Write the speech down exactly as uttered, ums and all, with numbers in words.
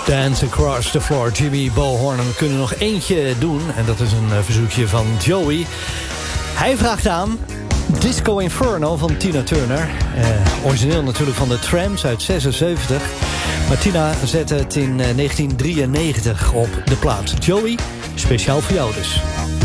Dance Across the Floor, Jimmy Bohorn. En we kunnen nog eentje doen. En dat is een uh, verzoekje van Joey. Hij vraagt aan Disco Inferno van Tina Turner. Uh, origineel natuurlijk van de Tramps uit zesenzeventig. Maar Tina zette het in uh, negentien drieënnegentig op de plaat. Joey, speciaal voor jou dus.